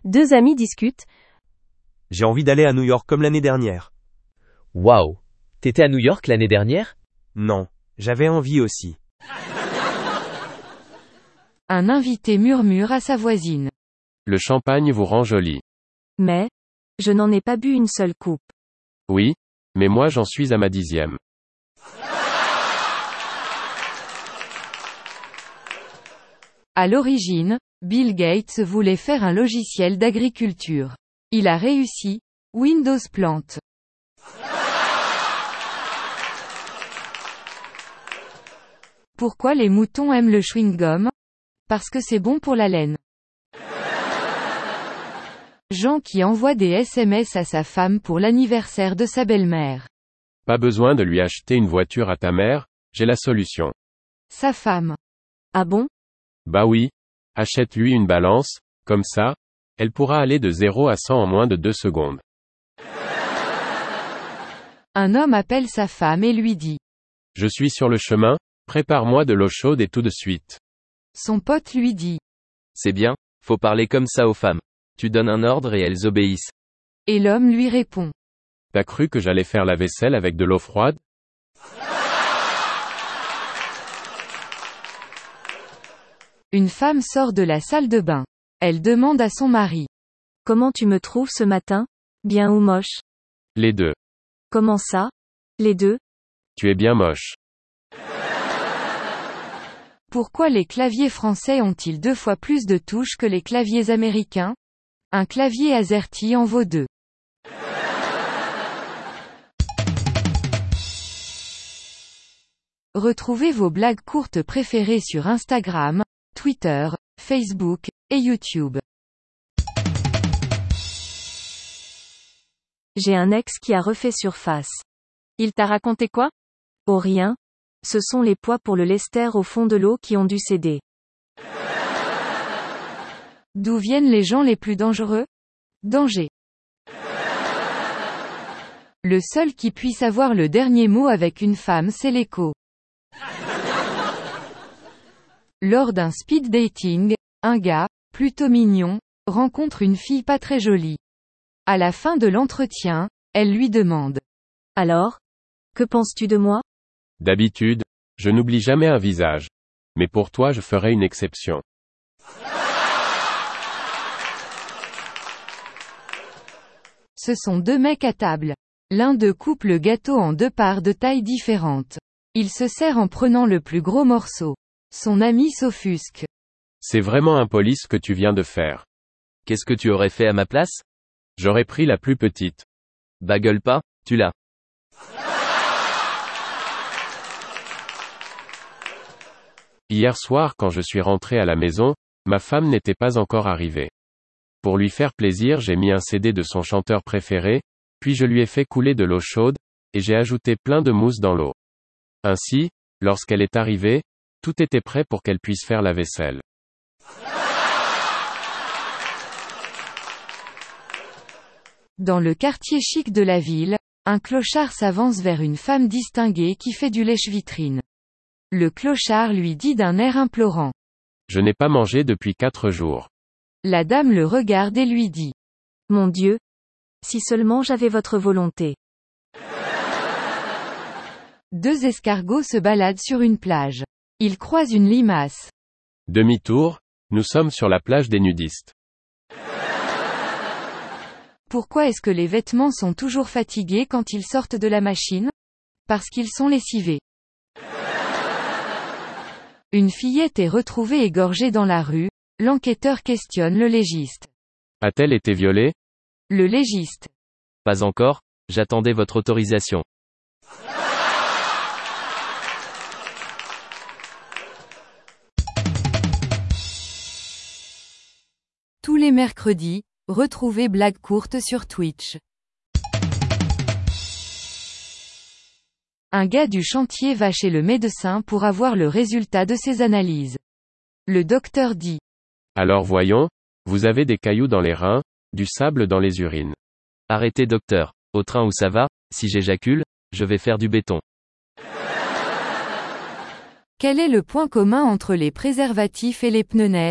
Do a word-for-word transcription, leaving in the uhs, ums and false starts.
Deux amis discutent. J'ai envie d'aller à New York comme l'année dernière. Waouh! T'étais à New York l'année dernière? Non, j'avais envie aussi. Un invité murmure à sa voisine. Le champagne vous rend jolie. Mais, je n'en ai pas bu une seule coupe. Oui, mais moi j'en suis à ma dixième. À l'origine, Bill Gates voulait faire un logiciel d'agriculture. Il a réussi, Windows plante. Pourquoi les moutons aiment le chewing-gum? Parce que c'est bon pour la laine. Jean qui envoie des S M S à sa femme pour l'anniversaire de sa belle-mère. Pas besoin de lui acheter une voiture à ta mère, j'ai la solution. Sa femme. Ah bon? Bah oui. Achète-lui une balance, comme ça, elle pourra aller de zéro à cent en moins de deux secondes. Un homme appelle sa femme et lui dit. Je suis sur le chemin, prépare-moi de l'eau chaude et tout de suite. Son pote lui dit. C'est bien, faut parler comme ça aux femmes. Tu donnes un ordre et elles obéissent. Et l'homme lui répond. T'as cru que j'allais faire la vaisselle avec de l'eau froide? Une femme sort de la salle de bain. Elle demande à son mari. Comment tu me trouves ce matin? Bien ou moche? Les deux. Comment ça? Les deux? Tu es bien moche. Pourquoi les claviers français ont-ils deux fois plus de touches que les claviers américains? Un clavier AZERTY en vaut deux. Retrouvez vos blagues courtes préférées sur Instagram, Twitter, Facebook, et YouTube. J'ai un ex qui a refait surface. Il t'a raconté quoi? Oh rien. Ce sont les poids pour le lester au fond de l'eau qui ont dû céder. D'où viennent les gens les plus dangereux? Danger. Le seul qui puisse avoir le dernier mot avec une femme, c'est l'écho. Lors d'un speed dating, un gars, plutôt mignon, rencontre une fille pas très jolie. À la fin de l'entretien, elle lui demande. Alors? Que penses-tu de moi? D'habitude, je n'oublie jamais un visage. Mais pour toi je ferai une exception. Ce sont deux mecs à table. L'un d'eux coupe le gâteau en deux parts de taille différentes. Il se sert en prenant le plus gros morceau. Son ami s'offusque. C'est vraiment impoli ce que tu viens de faire. Qu'est-ce que tu aurais fait à ma place? J'aurais pris la plus petite. Bah gueule pas, tu l'as. Hier soir quand je suis rentré à la maison, ma femme n'était pas encore arrivée. Pour lui faire plaisir j'ai mis un C D de son chanteur préféré, puis je lui ai fait couler de l'eau chaude, et j'ai ajouté plein de mousse dans l'eau. Ainsi, lorsqu'elle est arrivée, tout était prêt pour qu'elle puisse faire la vaisselle. Dans le quartier chic de la ville, un clochard s'avance vers une femme distinguée qui fait du lèche-vitrine. Le clochard lui dit d'un air implorant. Je n'ai pas mangé depuis quatre jours. La dame le regarde et lui dit. Mon Dieu! Si seulement j'avais votre volonté. Deux escargots se baladent sur une plage. Ils croisent une limace. Demi-tour, nous sommes sur la plage des nudistes. Pourquoi est-ce que les vêtements sont toujours fatigués quand ils sortent de la machine? Parce qu'ils sont lessivés. Une fillette est retrouvée égorgée dans la rue, l'enquêteur questionne le légiste. A-t-elle été violée? Le légiste. Pas encore, j'attendais votre autorisation. Tous les mercredis, retrouvez Blagues courtes sur Twitch. Un gars du chantier va chez le médecin pour avoir le résultat de ses analyses. Le docteur dit. Alors voyons, vous avez des cailloux dans les reins, du sable dans les urines. Arrêtez docteur, au train où ça va, si j'éjacule, je vais faire du béton. Quel est le point commun entre les préservatifs et les pneus neige?